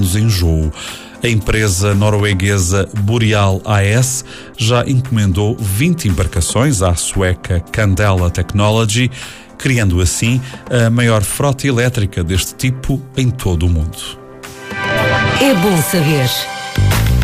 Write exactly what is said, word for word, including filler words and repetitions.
enjoo. A empresa norueguesa Boreal A S já encomendou vinte embarcações à sueca Candela Technology, criando assim a maior frota elétrica deste tipo em todo o mundo. É bom saber.